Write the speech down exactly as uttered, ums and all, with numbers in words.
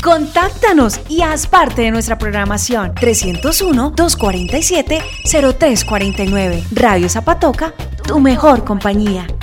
Contáctanos y haz parte de nuestra programación. trescientos uno, doscientos cuarenta y siete, cero tres cuarenta y nueve. Radio Zapatoca, tu mejor compañía.